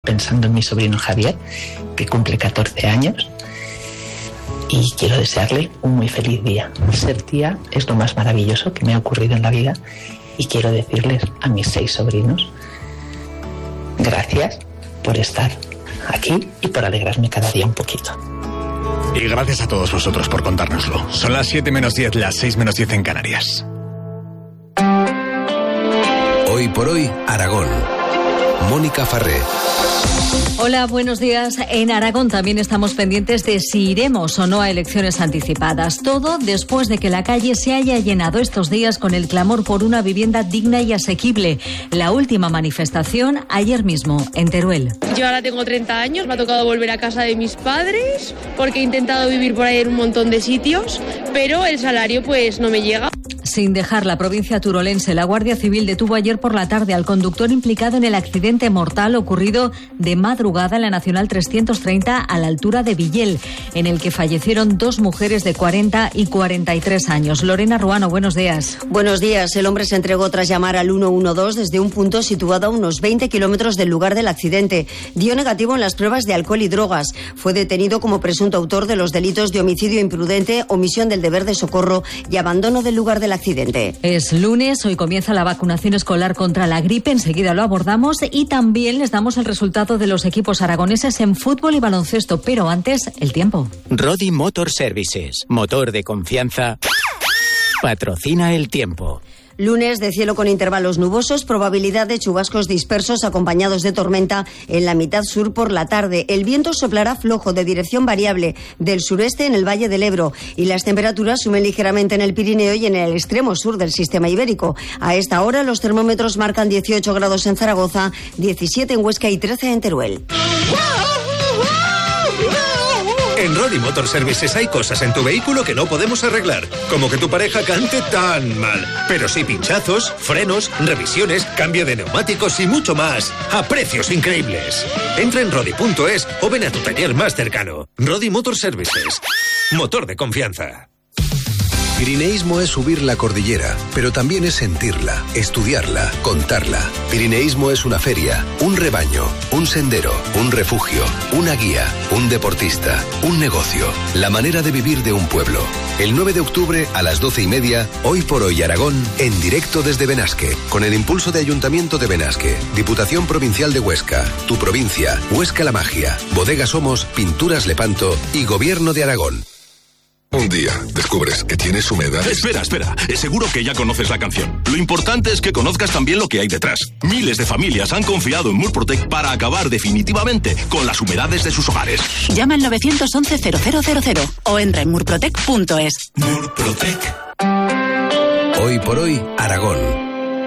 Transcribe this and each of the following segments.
pensando en mi sobrino Javier, que cumple 14 años, y quiero desearle un muy feliz día. Ser tía es lo más maravilloso que me ha ocurrido en la vida, y quiero decirles a mis 6 sobrinos, gracias por estar aquí y por alegrarme cada día un poquito. Y gracias a todos vosotros por contárnoslo. Son las 7 menos 10, las 6 menos 10 en Canarias. Hoy por hoy, Aragón. Mónica Farré. Hola, buenos días. En Aragón también estamos pendientes de si iremos o no a elecciones anticipadas. Todo después de que la calle se haya llenado estos días con el clamor por una vivienda digna y asequible. La última manifestación ayer mismo en Teruel. Yo ahora tengo 30 años, me ha tocado volver a casa de mis padres porque he intentado vivir por ahí en un montón de sitios, pero el salario pues no me llega. Sin dejar la provincia turolense, la Guardia Civil detuvo ayer por la tarde al conductor implicado en el accidente mortal ocurrido de madrugada en la Nacional 330 a la altura de Villel, en el que fallecieron 2 mujeres de 40 y 43 años. Lorena Ruano, buenos días. Buenos días. El hombre se entregó tras llamar al 112 desde un punto situado a unos 20 kilómetros del lugar del accidente. Dio negativo en las pruebas de alcohol y drogas. Fue detenido como presunto autor de los delitos de homicidio imprudente, omisión del deber de socorro y abandono del lugar del accidente. Es lunes, hoy comienza la vacunación escolar contra la gripe, enseguida lo abordamos, y también les damos el resultado de los equipos aragoneses en fútbol y baloncesto, pero antes, el tiempo. Rodi Motor Services, motor de confianza, patrocina el tiempo. Lunes de cielo con intervalos nubosos, probabilidad de chubascos dispersos acompañados de tormenta en la mitad sur por la tarde. El viento soplará flojo de dirección variable del sureste en el Valle del Ebro y las temperaturas suben ligeramente en el Pirineo y en el extremo sur del sistema ibérico. A esta hora los termómetros marcan 18 grados en Zaragoza, 17 en Huesca y 13 en Teruel. En Rodi Motor Services hay cosas en tu vehículo que no podemos arreglar, como que tu pareja cante tan mal, pero sí pinchazos, frenos, revisiones, cambio de neumáticos y mucho más, a precios increíbles. Entra en Rodi.es o ven a tu taller más cercano. Rodi Motor Services, motor de confianza. Pirineísmo es subir la cordillera, pero también es sentirla, estudiarla, contarla. Pirineísmo es una feria, un rebaño, un sendero, un refugio, una guía, un deportista, un negocio, la manera de vivir de un pueblo. El 9 de octubre a las 12:30, Hoy por Hoy Aragón, en directo desde Benasque, con el impulso de Ayuntamiento de Benasque, Diputación Provincial de Huesca, Tu Provincia, Huesca La Magia, Bodega Somos, Pinturas Lepanto y Gobierno de Aragón. Un día descubres que tienes humedad. Espera. Seguro que ya conoces la canción. Lo importante es que conozcas también lo que hay detrás. Miles de familias han confiado en Murprotec para acabar definitivamente con las humedades de sus hogares. Llama al 911-0000 o entra en murprotec.es. Murprotec. Hoy por Hoy Aragón.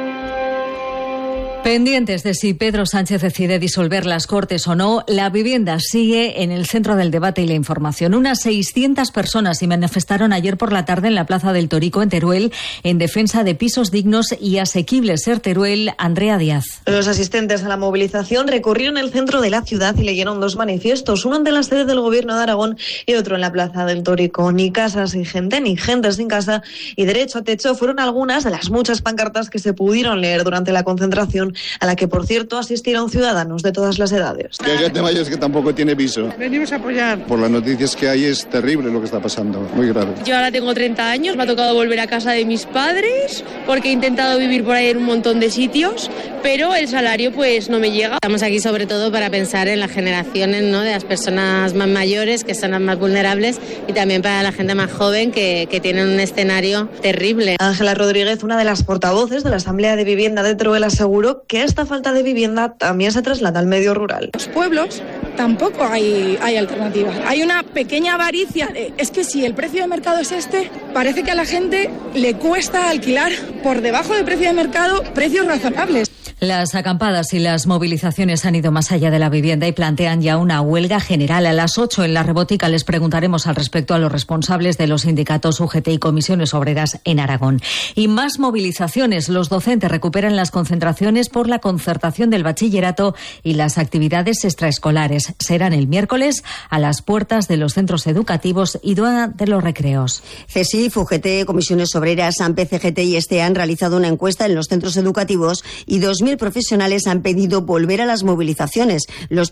Pendientes de si Pedro Sánchez decide disolver las Cortes o no, la vivienda sigue en el centro del debate y la información. Unas 600 personas se manifestaron ayer por la tarde en la Plaza del Torico, en Teruel, en defensa de pisos dignos y asequibles. Ser Teruel, Andrea Díaz. Los asistentes a la movilización recorrieron el centro de la ciudad y leyeron 2 manifiestos, uno ante la sede del Gobierno de Aragón y otro en la Plaza del Torico. Ni casa sin gente, ni gente sin casa y derecho a techo fueron algunas de las muchas pancartas que se pudieron leer durante la concentración, a la que, por cierto, asistieron ciudadanos de todas las edades. Que hay gente mayor que tampoco tiene piso. Venimos a apoyar. Por las noticias que hay es terrible lo que está pasando, muy grave. Yo ahora tengo 30 años, me ha tocado volver a casa de mis padres porque he intentado vivir por ahí en un montón de sitios, pero el salario pues no me llega. Estamos aquí sobre todo para pensar en las generaciones, ¿no?, de las personas más mayores, que son las más vulnerables, y también para la gente más joven que tienen un escenario terrible. Ángela Rodríguez, una de las portavoces de la Asamblea de Vivienda de Teruel, aseguró que esta falta de vivienda también se traslada al medio rural. Los pueblos tampoco hay alternativas. Hay una pequeña avaricia. Es que si el precio de mercado es este, parece que a la gente le cuesta alquilar por debajo del precio de mercado precios razonables. Las acampadas y las movilizaciones han ido más allá de la vivienda y plantean ya una huelga general. A las 8 en la Rebótica les preguntaremos al respecto a los responsables de los sindicatos UGT y comisiones obreras en Aragón. Y más movilizaciones. Los docentes recuperan las concentraciones por la concertación del bachillerato y las actividades extraescolares. Serán el miércoles a las puertas de los centros educativos y de los recreos. CESIF, UGT, comisiones obreras, AMPE, CGT y STE han realizado una encuesta en los centros educativos y 2.000 profesionales han pedido volver a las movilizaciones. Los